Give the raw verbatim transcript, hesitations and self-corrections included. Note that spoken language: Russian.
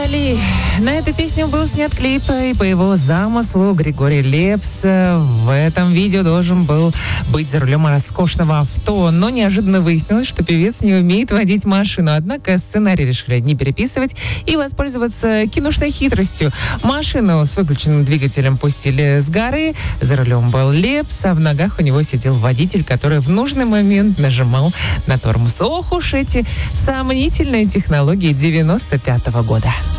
Вдали. На эту песню был снят клип, и по его замыслу Григорий Лепс в этом видео должен был быть за рулем роскошного авто, но неожиданно выяснилось, что певец не умеет водить машину. Однако сценарий решили не переписывать и воспользоваться киношной хитростью. Машину с выключенным двигателем пустили с горы, за рулем был Лепс, а в ногах у него сидел водитель, который в нужный момент нажимал на тормоз. Ох уж эти сомнительные технологии девяносто пятого года.